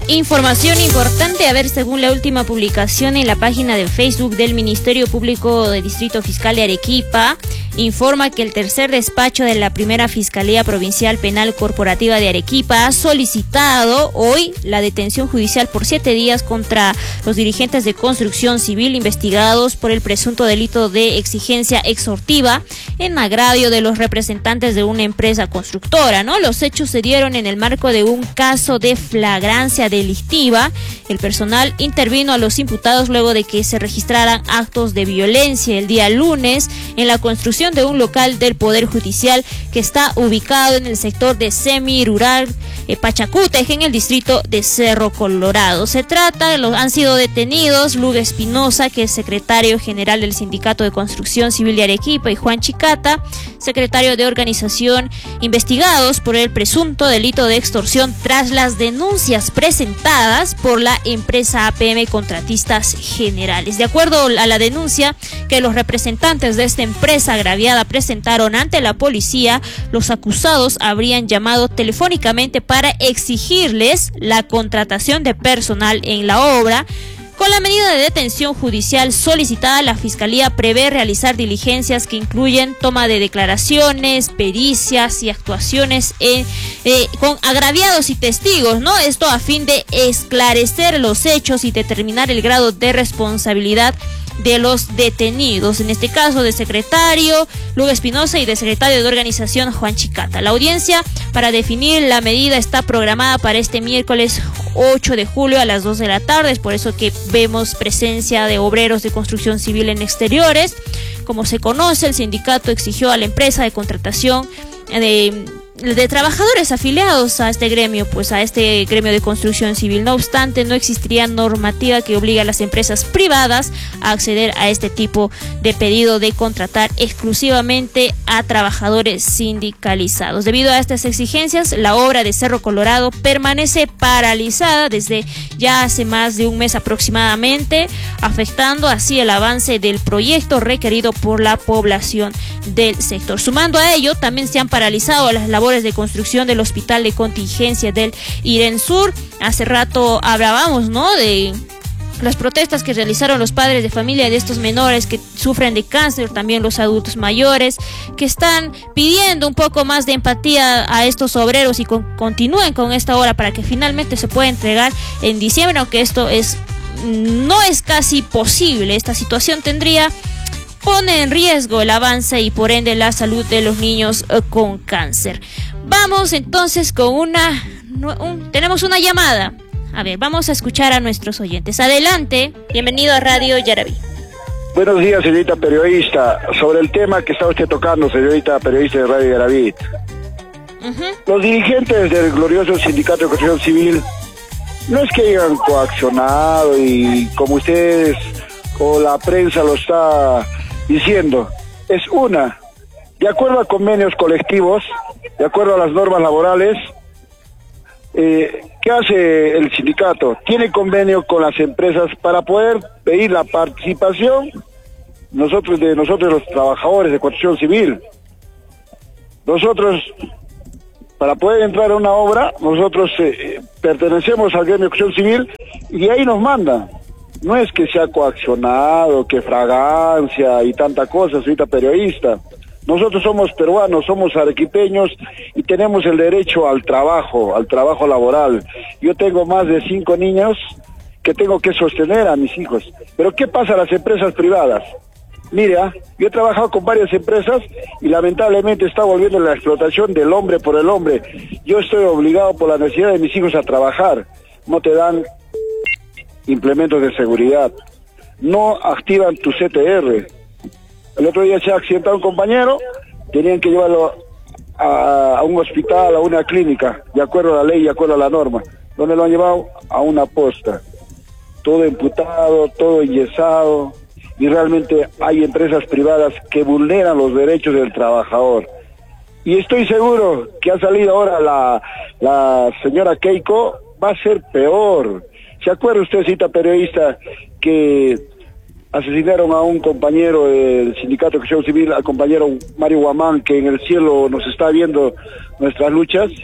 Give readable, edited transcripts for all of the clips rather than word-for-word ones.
Información importante, a ver, según la última publicación en la página de Facebook del Ministerio Público del Distrito Fiscal de Arequipa, informa que el tercer despacho de la primera Fiscalía Provincial Penal Corporativa de Arequipa ha solicitado hoy la detención judicial por 7 días contra los dirigentes de construcción civil investigados por el presunto delito de exigencia extorsiva en agravio de los representantes de una empresa constructora, ¿no? Los hechos se dieron en el marco de un caso de flagrancia delictiva. El personal intervino a los imputados luego de que se registraran actos de violencia el día lunes en la construcción de un local del Poder Judicial que está ubicado en el sector de semi-rural Pachacútec, en el distrito de Cerro Colorado. Han sido detenidos Lugo Espinosa, que es secretario general del Sindicato de Construcción Civil de Arequipa, y Juan Chicata, secretario de organización, investigados por el presunto delito de extorsión tras las denuncias presentadas por la empresa APM Contratistas Generales. De acuerdo a la denuncia que los representantes de esta empresa agraviada presentaron ante la policía, los acusados habrían llamado telefónicamente para exigirles la contratación de personal en la obra. Con la medida de detención judicial solicitada, la Fiscalía prevé realizar diligencias que incluyen toma de declaraciones, pericias y actuaciones con agraviados y testigos, ¿no? Esto a fin de esclarecer los hechos y determinar el grado de responsabilidad de los detenidos, en este caso de secretario Lugo Espinosa y de secretario de organización Juan Chicata. La audiencia para definir la medida está programada para este miércoles 8 de julio a las 2 de la tarde, es por eso que vemos presencia de obreros de construcción civil en exteriores. Como se conoce, el sindicato exigió a la empresa de contratación de trabajadores afiliados a este gremio, de construcción civil. No obstante, no existiría normativa que obligue a las empresas privadas a acceder a este tipo de pedido de contratar exclusivamente a trabajadores sindicalizados. Debido a estas exigencias, la obra de Cerro Colorado permanece paralizada desde ya hace más de un mes aproximadamente, afectando así el avance del proyecto requerido por la población del sector. Sumando a ello, también se han paralizado las labores de construcción del hospital de contingencia del Irensur. Hace rato hablábamos, ¿no?, de las protestas que realizaron los padres de familia de estos menores que sufren de cáncer, también los adultos mayores, que están pidiendo un poco más de empatía a estos obreros y continúen con esta obra para que finalmente se pueda entregar en diciembre, aunque esto no es casi posible. Esta situación pone en riesgo el avance y por ende la salud de los niños con cáncer. Vamos entonces con tenemos una llamada. A ver, vamos a escuchar a nuestros oyentes. Adelante, bienvenido a Radio Yaraví. Buenos días, señorita periodista. Sobre el tema que está usted tocando, señorita periodista de Radio Yaraví. Los dirigentes del glorioso Sindicato de Construcción Civil no es que hayan coaccionado y como ustedes o la prensa lo está diciendo, es de acuerdo a convenios colectivos, de acuerdo a las normas laborales. ¿Qué hace el sindicato? Tiene convenio con las empresas para poder pedir la participación nosotros los trabajadores de construcción civil. Nosotros, para poder entrar a una obra, nosotros pertenecemos al gremio de construcción civil y ahí nos mandan. No es que sea coaccionado, que fragancia y tanta cosa, señorita periodista. Nosotros somos peruanos, somos arequipeños y tenemos el derecho al trabajo laboral. Yo tengo más de 5 niños que tengo que sostener a mis hijos. Pero ¿qué pasa a las empresas privadas? Mira, yo he trabajado con varias empresas y lamentablemente está volviendo la explotación del hombre por el hombre. Yo estoy obligado por la necesidad de mis hijos a trabajar. No te dan implementos de seguridad, no activan tu CTR. El otro día se ha accidentado un compañero, tenían que llevarlo a un hospital, a una clínica, de acuerdo a la ley, de acuerdo a la norma. ¿Dónde lo han llevado? A una posta. Todo imputado, todo enyesado, y realmente hay empresas privadas que vulneran los derechos del trabajador. Y estoy seguro que ha salido ahora la señora Keiko, va a ser peor. ¿Se acuerda usted, cita periodista, que asesinaron a un compañero del Sindicato de Construcción Civil, al compañero Mario Guamán, que en el cielo nos está viendo nuestras luchas?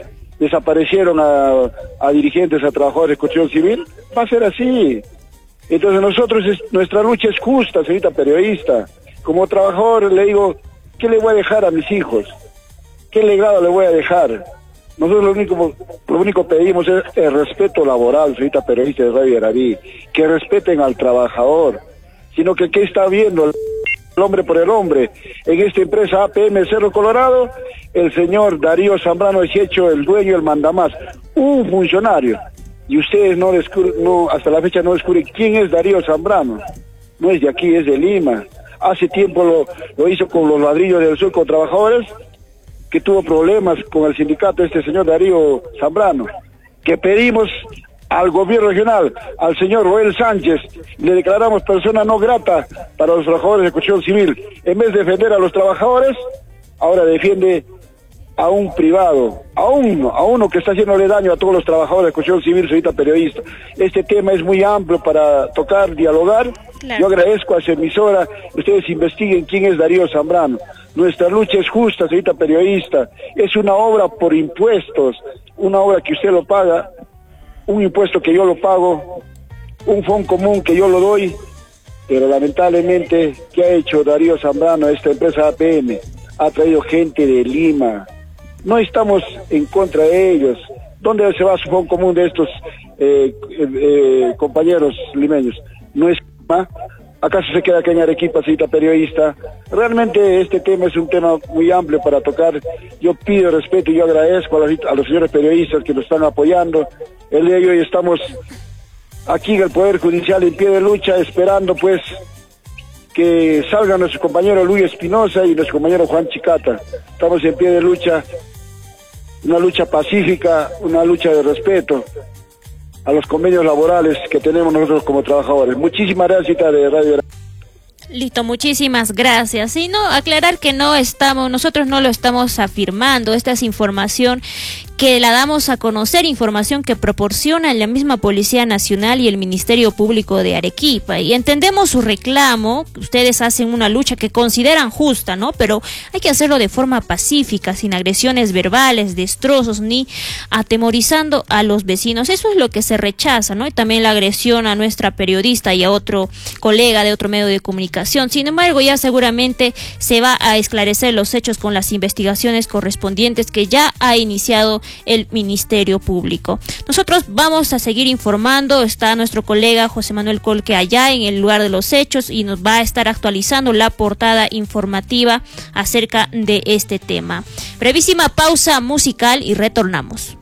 desaparecieron a dirigentes, a trabajadores de construcción civil, va a ser así. Entonces nuestra lucha es justa, señorita periodista. Como trabajador le digo, ¿qué le voy a dejar a mis hijos? ¿Qué legado le voy a dejar? Nosotros lo único que pedimos es el respeto laboral, señorita periodista de Radio Yaraví, que respeten al trabajador, sino que ¿qué está viendo el hombre por el hombre? En esta empresa APM Cerro Colorado, el señor Darío Zambrano es hecho el dueño, el mandamás, un funcionario, y ustedes hasta la fecha no descubren quién es Darío Zambrano. No es de aquí, es de Lima. Hace tiempo lo hizo con los ladrillos del sur, con trabajadores, que tuvo problemas con el sindicato, este señor Darío Zambrano, que pedimos al gobierno regional, al señor Roel Sánchez, le declaramos persona no grata para los trabajadores de construcción civil. En vez de defender a los trabajadores, ahora defiende a un privado, a uno que está haciéndole daño a todos los trabajadores de construcción civil, señorita periodista. Este tema es muy amplio para tocar, dialogar. Claro. Yo agradezco a su emisora, ustedes investiguen quién es Darío Zambrano. Nuestra lucha es justa, señorita periodista, es una obra por impuestos, una obra que usted lo paga, un impuesto que yo lo pago, un fondo común que yo lo doy, pero lamentablemente, ¿qué ha hecho Darío Zambrano, esta empresa APM? Ha traído gente de Lima, no estamos en contra de ellos. ¿Dónde se va su fondo común de estos compañeros limeños? No es Lima. ¿Acaso se queda acá en Arequipa, señorita periodista? Realmente este tema es un tema muy amplio para tocar. Yo pido respeto y yo agradezco a los señores periodistas que nos están apoyando. El día de hoy estamos aquí en el Poder Judicial en pie de lucha, esperando pues que salga nuestro compañero Luis Espinosa y nuestro compañero Juan Chicata. Estamos en pie de lucha, una lucha pacífica, una lucha de respeto a los convenios laborales que tenemos nosotros como trabajadores. Muchísimas gracias, de Radio. Listo, muchísimas gracias. Y no, aclarar que nosotros no lo estamos afirmando, esta es información que la damos a conocer, información que proporciona la misma Policía Nacional y el Ministerio Público de Arequipa. Y entendemos su reclamo, ustedes hacen una lucha que consideran justa, ¿no? Pero hay que hacerlo de forma pacífica, sin agresiones verbales, destrozos, ni atemorizando a los vecinos. Eso es lo que se rechaza, ¿no? Y también la agresión a nuestra periodista y a otro colega de otro medio de comunicación. Sin embargo, ya seguramente se va a esclarecer los hechos con las investigaciones correspondientes que ya ha iniciado el Ministerio Público. Nosotros vamos a seguir informando, está nuestro colega José Manuel Colque allá en el lugar de los hechos y nos va a estar actualizando la portada informativa acerca de este tema. Brevísima pausa musical y retornamos.